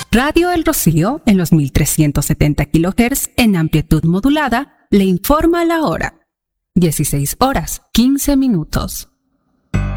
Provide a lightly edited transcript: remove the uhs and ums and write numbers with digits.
Radio El Rocío, en los 1370 kHz en amplitud modulada, le informa la hora. 16 horas, 15 minutos.